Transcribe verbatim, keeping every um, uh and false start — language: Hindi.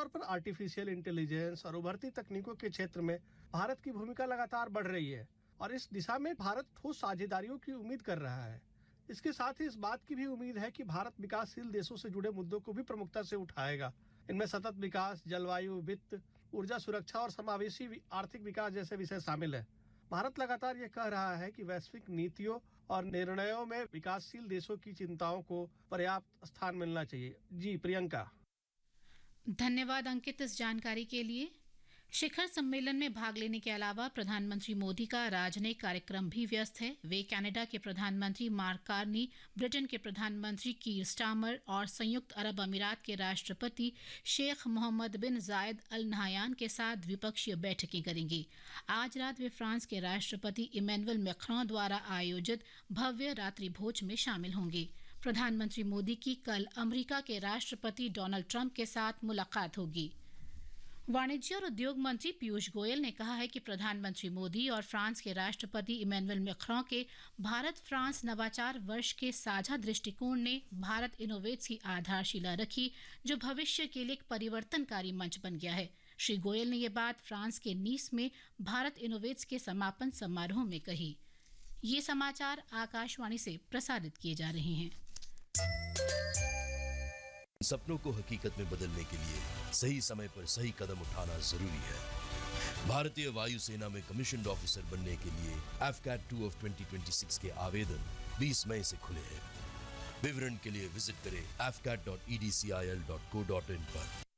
पर आर्टिफिशियल इंटेलिजेंस और उभरती तकनीकों के क्षेत्र में भारत की भूमिका लगातार बढ़ रही है और इस दिशा में भारत ठोस साझेदारियों की उम्मीद कर रहा है। इसके साथ ही इस बात की भी उम्मीद है कि भारत विकासशील देशों से जुड़े मुद्दों को भी प्रमुखता से उठाएगा। इनमें सतत विकास, जलवायु, वित्त, ऊर्जा सुरक्षा और समावेशी आर्थिक विकास जैसे विषय शामिल है। भारत लगातार ये कह रहा है कि वैश्विक नीतियों और निर्णयों में विकासशील देशों की चिंताओं को पर्याप्त स्थान मिलना चाहिए। जी प्रियंका। धन्यवाद अंकित इस जानकारी के लिए। शिखर सम्मेलन में भाग लेने के अलावा प्रधानमंत्री मोदी का राजनयिक कार्यक्रम भी व्यस्त है। वे कनाडा के प्रधानमंत्री मार्क कार्नी, ब्रिटेन के प्रधानमंत्री कीर स्टारमर और संयुक्त अरब अमीरात के राष्ट्रपति शेख मोहम्मद बिन जायद अल नहयान के साथ द्विपक्षीय बैठकें करेंगे। आज रात वे फ्रांस के राष्ट्रपति इमैनुअल मैक्रों द्वारा आयोजित भव्य रात्रि भोज में शामिल होंगे। प्रधानमंत्री मोदी की कल अमेरिका के राष्ट्रपति डोनाल्ड ट्रंप के साथ मुलाकात होगी। वाणिज्य और उद्योग मंत्री पीयूष गोयल ने कहा है कि प्रधानमंत्री मोदी और फ्रांस के राष्ट्रपति इमैनुअल मैक्रों के भारत फ्रांस नवाचार वर्ष के साझा दृष्टिकोण ने भारत इनोवेट्स की आधारशिला रखी, जो भविष्य के लिए एक परिवर्तनकारी मंच बन गया है। श्री गोयल ने ये बात फ्रांस के नीस में भारत इनोवेट्स के समापन समारोह में कही। ये समाचार आकाशवाणी से प्रसारित किए जा रहे हैं। सपनों को हकीकत में बदलने के लिए सही समय पर सही कदम उठाना जरूरी है। भारतीय वायुसेना में कमीशन्ड ऑफिसर बनने के लिए F cat two of twenty twenty six के आवेदन बीस मई से खुले हैं। विवरण के लिए विजिट करें F cat dot E D C I L dot co dot in पर।